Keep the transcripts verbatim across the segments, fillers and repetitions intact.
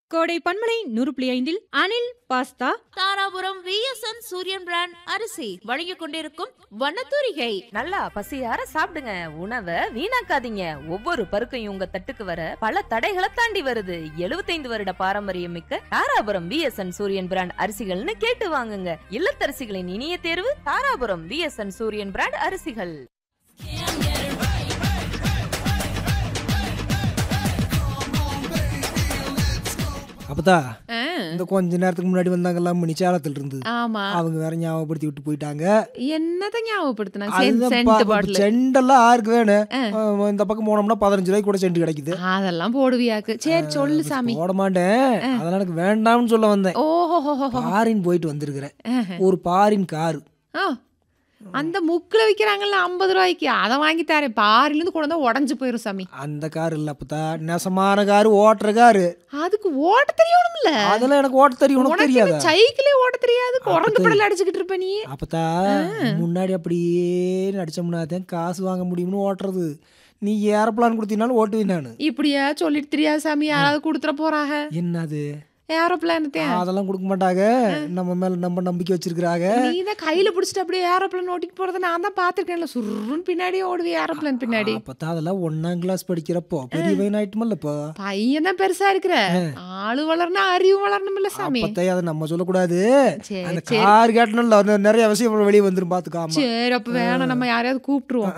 கோடை பன்மலை நூறு புள்ளி ஐந்தில் அனில் பாஸ்தா தாராபுரம் விஎஸ்என் சூரியன் பிராண்ட் அரிசி வழங்கிக் கொண்டிருக்கும் வண்ணத்தூரிகை. நல்லா பசியார சாப்பிடுங்க, உணவை வீணாக்காதீங்க. ஒவ்வொரு பருக்கையும் உங்க தட்டுக்கு வர பல தடைகளை தாண்டி வருது. எழுபத்தைந்து வருட பாரம்பரியம் மிக்க தாராபுரம் விஎஸ்என் சூரியன் பிராண்ட் அரிசிகள்னு கேட்டு வாங்குங்க. இல்லத்தரசிகளின் இனிய தேர்வு தாராபுரம் விஎஸ்என் சூரியன் பிராண்ட் அரிசிகள். அப்பதா இந்த கொஞ்ச நேரத்துக்கு முன்னாடி வந்தாங்கல்ல மணி சேலத்துல இருந்து, ஆமா, அவங்க வேற ஞாபகப்படுத்தி விட்டு போயிட்டாங்க. என்னத ஞாபகப்படுத்தினாங்க? அதுதான் சென்ட் பா- பாட்டில் செண்டெல்லாம் யாருக்கு வேணும்? அஹ் இந்த பக்கம் போனோம்னா பதினஞ்சு ரூபாய்க்கு கூட செண்டு கிடைக்குது. அதெல்லாம் போடுவியாக்கு. சரி சொல்லு சாமி. போட மாட்டேன், அதெல்லாம் எனக்கு வேண்டாம்னு சொல்ல வந்தேன். ஓஹோ, பாரின் போயிட்டு வந்திருக்கிறேன். ஒரு பாரின் காரு அந்த முக்குல விக்கிறாங்கல்ல ஐம்பது ரூபாய்க்கு, அதை வாங்கி தரேன். பாரில இருந்து கொண்டு வந்தா உடஞ்சு போயிரும் சாமி. அந்த காரு இல்ல அப்பதா, நெசமான காரு, ஓட்டுற காரு. அதுக்கு ஓட்ட தெரியணும்ல. அதெல்லாம் எனக்கு ஓட்ட தெரியும், உனக்கு தெரியாதா? சைக்கிளே ஓட்ட தெரியாது, குரங்கு படல அடிச்சுக்கிட்டு இருப்ப நீ. அப்பதா முன்னாடி அப்படியே நடிச்சோம்னாதான் காசு வாங்க முடியும்னு ஓட்டுறது. நீ ஏரோப்ளான் கொடுத்தீங்கனாலும் ஓட்டுவேன் நானு. இப்படியா சொல்லிட்டு தெரியாது சாமி. யாராவது கொடுத்துட போறாங்க. என்னது ஏரோப்ளான்? அதெல்லாம் கொடுக்க மாட்டாங்க, நம்ம மேல நம்ம நம்பிக்கை வச்சிருக்காங்க. நீ தான் கையில பிடிச்சிட்டு அப்படியே ஏரோப்ளான் ஓட்டிட்டு போறத நான் தான் பாத்துருக்கேன்ல. சுருன்னு பின்னாடியே ஓடுவே ஏரோப்ளான் பின்னாடி. அப்பதான் அதெல்லாம் ஒன்னாம் கிளாஸ் படிக்கிறப்போ பெரிய பையன் ஆயிட்டுமல்லப்போ. பையன் தான் பெருசா இருக்கிற, ஆளு வளரணும் அறிவு வளரணும் இல்ல சாமி. அப்பத்தையும் அதை நம்ம சொல்லக்கூடாது. சரி, அந்த சரி. கார் கேட்டணும்ல, அந்த நிறைய விஷயம் வெளியே வந்துரும் பாத்துக்காம. சரி அப்ப வேணாம், நம்ம யாரையாவது கூப்பிட்டுருவோம்.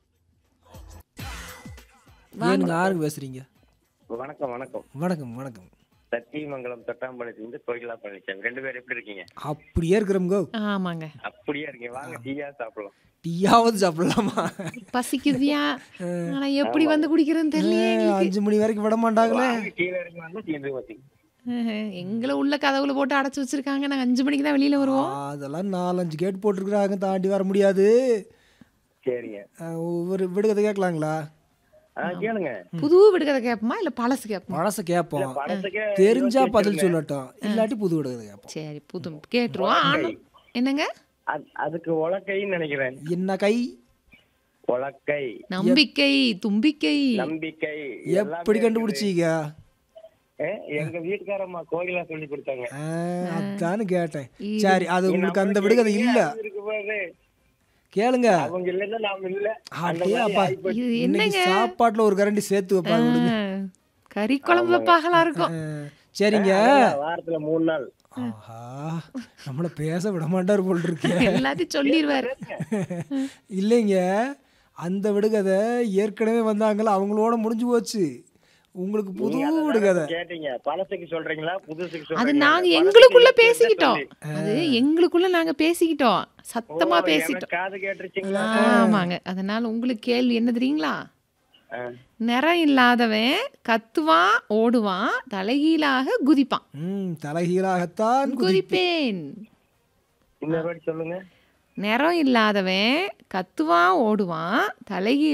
ஏனுங்க யாருக்கு பேசுறீங்க? வணக்கம் வணக்கம் வணக்கம் வணக்கம். சத்தியமங்கலம் தொட்டாம்பாளையத்திலிருந்து கோகிலா பழனிசாமி. ரெண்டு பேரும் எப்படி இருக்கீங்க? அப்படியே இருக்கிறோம்கோ. ஆமாங்க, அப்படியே இருக்கீங்க. வாங்க டீயா சாப்பிடலாம். டீயாவது சாப்பிடலாமா? பசிக்குதியா? ஆனா எப்படி வந்து குடிக்கிறேன்னு தெரியல. அஞ்சு மணி வரைக்கும் விட மாட்டாங்களே. கீழே இறங்கி வந்து தீர்ந்து வச்சு எங்களை உள்ள கதவுல போட்டு அடைச்சு வச்சிருக்காங்க. நாங்க அஞ்சு மணிக்கு தான் வெளியில வருவோம். அதெல்லாம் நாலஞ்சு கேட் போட்டிருக்கிறாங்க, தாண்டி வர முடியாது. சரிங்க. ஒரு விடுகதை கேட்கலாங்களா? கேளுங்க. புது விடுகதை கேட்போமா இல்ல பழசு கேட்போமா? பழச கேட்போம், படத்துக்கே தெரிஞ்சா பதில் சொல்லட்டும், இல்லாட்டி புது விடுகதை கேட்போம். சரி புது கேட்டுருவோம். ஆனா என்னங்க? அது- அதுக்கு உலக்கைன்னு நினைக்கிறேன். என்ன கை? உலக்கை, நம்பிக்கை, தும்பிக்கை. நம்பிக்கை. எப்படி கண்டுபிடிச்சீங்க? ஏ, எங்க வீட்டுக்காரம்மா கோகிலா சொல்லி கொடுத்தாங்க. அதான்னு கேட்டேன். சரி, அது உங்களுக்கு அந்த விடுகதை இல்ல, இருக்கு பாரு. கேளுங்க. அவங்க இல்லைன்னா நாம இல்ல. அந்த அப்படியே மாதிரி அப்பா, ஆயிப்போச்சு. இது இன்னைக்கு என்னங்க? சாப்பாட்டுல ஒரு கரண்டி சேர்த்து வைப்பாங்க விடுங்க. கறி குழம்புல பாகலா இருக்கும். அஹ், சரிங்க. அதெல்லாம் வாரத்துல மூணு நாள். ஆஹா, நம்மள பேச விட மாட்டாரு போல் இருக்கு. எல்லாத்தையும் சொல்லிடுவாரு. இல்லைங்க, அந்த விடுகதை ஏற்கனவே வந்தாங்கல்ல, அவங்களோட முடிஞ்சு போச்சு. உங்களுக்கு புது நீங்க அதை விடுகதை. கேட்டீங்க. பழசுக்கு சொல்றீங்களா புதுசுக்கு அது சொல்றீங்களா? நாங்க பழசுக்கு எங்களுக்குள்ள இருக்கு பேசிக்கிட்டோம். சொல்லி. அது எங்களுக்குள்ள நாங்க பேசிக்கிட்டோம், சத்தமா ஓ, பேசிட்டோம். எனக்கு காது கேட்டுருச்சுங்களா? ஆமாங்க. அதனால உங்களுக்கு கேள்வி என்ன தெரியுங்களா? ஆ. நிறம் இல்லாதவன் கத்துவான், ஓடுவான், தலைகீழாக குதிப்பான். ம் தலைகீழாகத்தான் குதிப்பேன். குதிப்பேன். இன்னொரு வாட்டி சொல்லுங்க. நிறம் இல்லாதவன் கத்துவான், ஓடுவான், தலைகீழ்